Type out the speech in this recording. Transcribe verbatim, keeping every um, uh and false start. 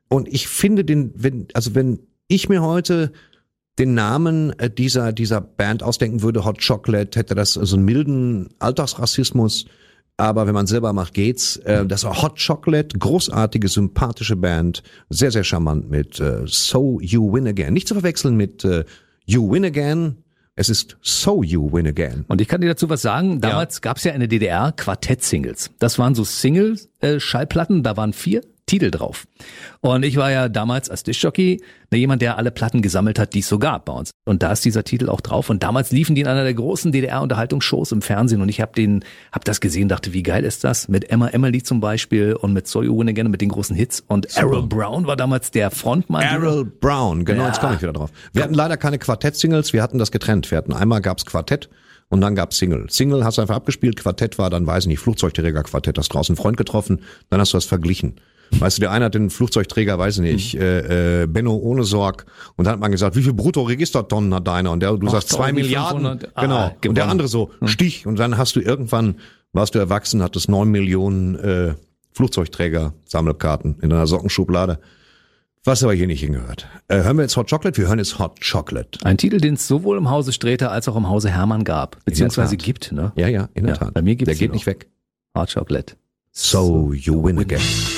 und ich finde den, wenn, also wenn ich mir heute den Namen dieser, dieser Band ausdenken würde, Hot Chocolate, hätte das so einen milden Alltagsrassismus. Aber wenn man selber macht, geht's. Das war Hot Chocolate, großartige, sympathische Band, sehr, sehr charmant mit So You Win Again. Nicht zu verwechseln mit You Win Again. Es ist So You Win Again. Und ich kann dir dazu was sagen. Damals ja. gab's ja in der D D R Quartett-Singles. Das waren so Single-Schallplatten, da waren vier Titel drauf. Und ich war ja damals als Diskjockey jemand, der alle Platten gesammelt hat, die es so gab bei uns. Und da ist dieser Titel auch drauf. Und damals liefen die in einer der großen D D R-Unterhaltungsshows im Fernsehen. Und ich habe den, hab das gesehen, dachte, wie geil ist das? Mit Emma Emily zum Beispiel und mit So You Win Again, mit den großen Hits. Und Super. Errol Brown war damals der Frontmann. Errol Brown, genau, ja. Jetzt komme ich wieder drauf. Wir hatten leider keine Quartett-Singles, wir hatten das getrennt. Wir hatten einmal gab's Quartett. Und dann gab's Single. Single hast du einfach abgespielt, Quartett war dann, weiß ich nicht, Flugzeugträger-Quartett, hast draußen einen Freund getroffen, dann hast du das verglichen. Weißt du, der eine hat den Flugzeugträger, weiß ich nicht, mhm. äh, äh, Benno ohne Sorg. Und dann hat man gesagt, wie viel Bruttoregistertonnen hat deiner? Und der, du Ach, sagst zwei Milliarden. Ah, genau. Gewonnen. Und der andere so, mhm. Stich. Und dann hast du irgendwann, warst du erwachsen, hattest neun Millionen äh, Flugzeugträger-Sammelkarten in deiner Sockenschublade. Was aber hier nicht hingehört. Äh, hören wir jetzt Hot Chocolate? Wir hören jetzt Hot Chocolate. Ein Titel, den es sowohl im Hause Sträter als auch im Hause Hermann gab. Beziehungsweise gibt, ne? Ja, ja, in der ja, Tat. Bei mir gibt's der geht noch. nicht weg. Hot Chocolate. So, so you win again.